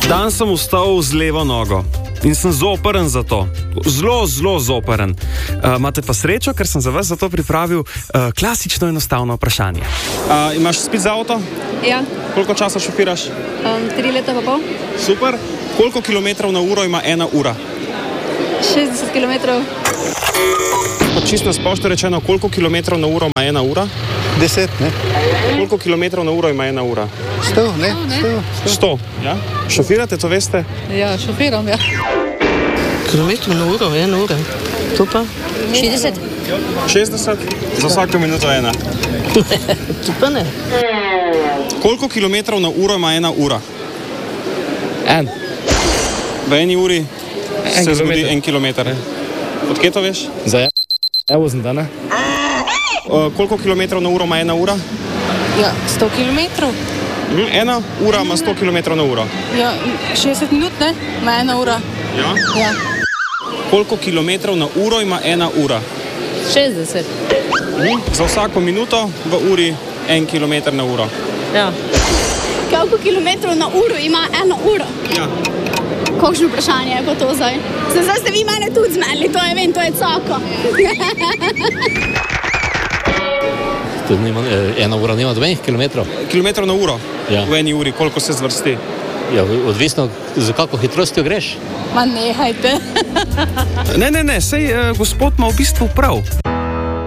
Dan sem vstal z levo nogo in sem zoprn za to. Zelo zoprn. Imate pa srečo, ker sem za vas zato pripravil klasično enostavno vprašanje. Imaš spit za avto? Ja, Koliko časa šofiraš? 3 leta pa pol. Super. Koliko kilometrov na uro ima 1 ura? 60 km. Čisto na splošno rečeno, koliko kilometrov na uro ima 1 ura? 10, ne? Koliko kilometrov na uro ima 1 ura? 100, ne? 100, ja? Šofirate, to veste? Ja, šofiram, ja. Kilometrov na uro, 1 ura. To pa? 60. 60? Za vsako minuto 1. To pa ne. Koliko kilometrov na uro ima 1 ura? En. V 1 uri se zgodi kilometer. 1 kilometer. Odkje to veš? Evo sem da, ne? Koliko kilometrov na uro ima 1 ura? Ja, 100 km. 1 ura ima 100 kilometrov na uro. Ja, 60 minut, ne? Ma 1 ura. Ja? Ja. Koliko kilometrov na uro ima 1 ura? 60. Za vsako minuto v uri 1 kilometer na uro. Ja. Koliko kilometrov na uro ima 1 uro? Ja. Kakšno vprašanje je pa to zdaj? Zdaj ste vi mene tudi zmenili, to je vem, to je caka. To nima, 1 ura nima dobenih kilometrov. Kilometrov na uro? Ja. V 1 uri, koliko se zvrsti? Ja, odvisno, za kako hitrostjo greš. Ma nehajte. Ne, sej gospod ima v bistvu prav.